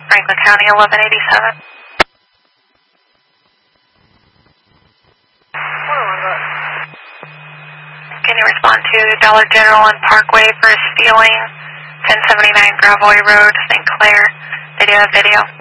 Franklin County, 1187. Can you respond to Dollar General and Parkway for stealing 1079 Gravois Road, St. Clair? They do have video.